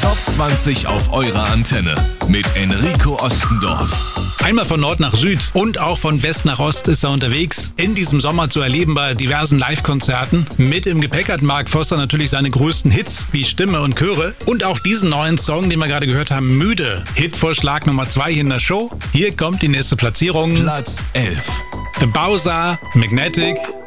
Top 20 auf eurer Antenne mit Enrico Ostendorf. Einmal von Nord nach Süd und auch von West nach Ost ist er unterwegs. In diesem Sommer zu erleben bei diversen Live-Konzerten. Mit im Gepäck hat Mark Forster natürlich seine größten Hits wie Stimme und Chöre. Und auch diesen neuen Song, den wir gerade gehört haben, Müde. Hitvorschlag Nummer 2 hier in der Show. Hier kommt die nächste Platzierung. Platz 11. The Bowser, Magnetic.